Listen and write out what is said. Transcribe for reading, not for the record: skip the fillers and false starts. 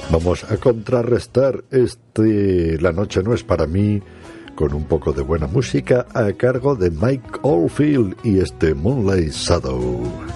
Vamos a contrarrestar La noche no es para mí con un poco de buena música a cargo de Mike Oldfield y Moonlight Shadow.